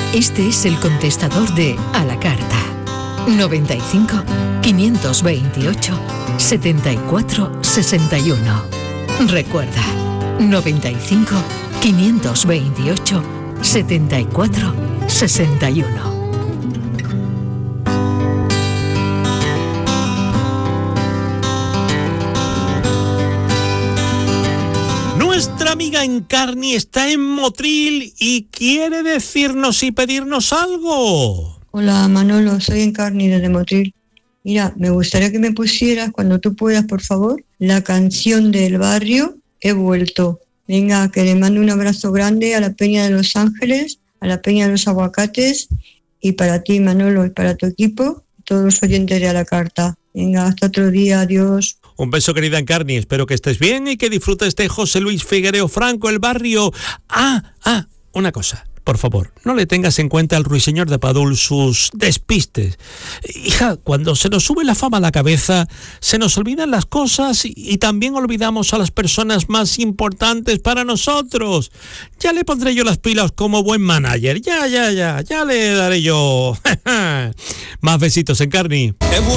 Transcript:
Este es el contestador de A la Carta. 95 528 74 61. Recuerda, 95 528 74 61. Nuestra amiga Encarni está en Motril y quiere decirnos y pedirnos algo. Hola Manolo, soy Encarni desde Motril. Mira, me gustaría que me pusieras, cuando tú puedas, por favor, la canción del barrio He vuelto. Venga, que le mando un abrazo grande a la Peña de Los Ángeles, a la Peña de los Aguacates, y para ti, Manolo, y para tu equipo, todos los oyentes de A la Carta. Venga, hasta otro día, adiós. Un beso, querida Encarni, espero que estés bien y que disfrutes de José Luis Figuereo Franco, el barrio. Una cosa, por favor, no le tengas en cuenta al ruiseñor de Padul sus despistes. Hija, cuando se nos sube la fama a la cabeza, se nos olvidan las cosas y también olvidamos a las personas más importantes para nosotros. Ya le pondré yo las pilas como buen manager, ya le daré yo. Más besitos, Encarni.